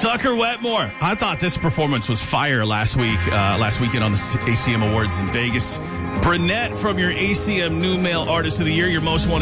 Tucker Wetmore. I thought this performance was fire last weekend on the ACM Awards in Vegas. Brunette from your ACM New Male Artist of the Year, your most wanted